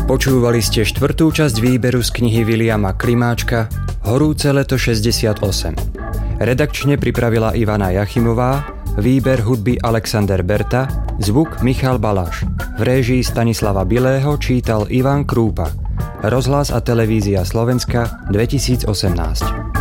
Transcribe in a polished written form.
Počúvali ste štvrtú časť výberu z knihy Viliama Klimáčka Horúce leto 68. Redakčne pripravila Ivana Jachimová, výber hudby Alexander Berta, zvuk Michal Baláš. V réžii Stanislava Bilého čítal Ivan Krúpa. Rozhlas a televízia Slovenska 2018.